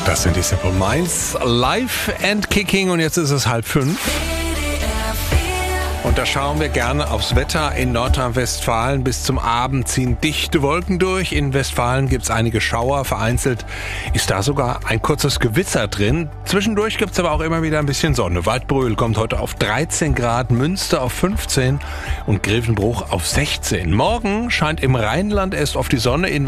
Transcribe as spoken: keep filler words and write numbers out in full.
Das sind die Simple Minds, live and kicking, und jetzt ist es halb fünf. Und da schauen wir gerne aufs Wetter in Nordrhein-Westfalen. Bis zum Abend ziehen dichte Wolken durch. In Westfalen gibt es einige Schauer. Vereinzelt ist da sogar ein kurzes Gewitter drin. Zwischendurch gibt es aber auch immer wieder ein bisschen Sonne. Waldbröl kommt heute auf dreizehn Grad, Münster auf fünfzehn und Grevenbruch auf sechzehn. Morgen scheint im Rheinland erst auf die Sonne. In